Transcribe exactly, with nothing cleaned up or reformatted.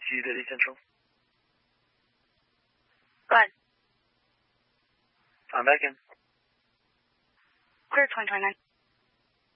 you, Diddy Central. Go ahead. I'm back in. Clear twenty twenty-nine.